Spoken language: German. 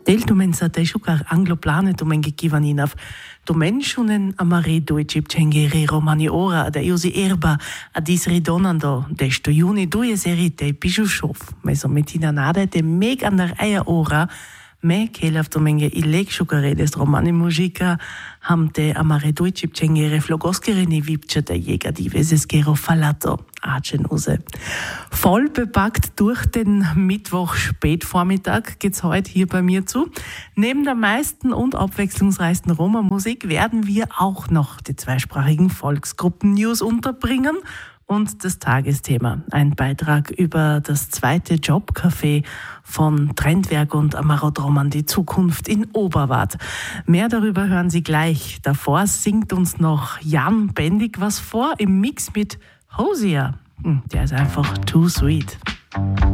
Del tumensa te shukar angloplane tumengi kivaninav. Tumensunen amare doichip chengeri romani ora da iosi erba a disri donando desto juni due serite Bischof. Meso metina nade te meg an der eier ora me kelav tumenge illeg shukare des romani musica hamte amare doichip chengeri flogoskireni vipche der Jäger diveses gero falato. Archenose. Voll bepackt durch den Mittwoch Spätvormittag geht's heute hier bei mir zu. Neben der meisten und abwechslungsreichsten Roma-Musik werden wir auch noch die zweisprachigen Volksgruppen-News unterbringen und das Tagesthema. Ein Beitrag über das zweite Jobcafé von Trendwerk und Amarodroman, die Zukunft in Oberwart. Mehr darüber hören Sie gleich. Davor singt uns noch Jan Bendig was vor im Mix mit Hosier. Der ist einfach too sweet.